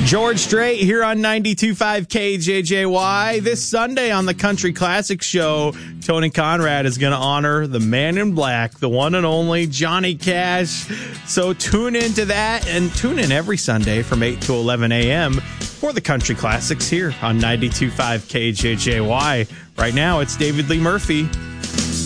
George Strait here on 92.5 KJJY. This Sunday on the Country Classics Show, Tony Conrad is going to honor the man in black, the one and only Johnny Cash. So tune into that and tune in every Sunday from 8 to 11 a.m. for the Country Classics here on 92.5 KJJY. Right now, it's David Lee Murphy.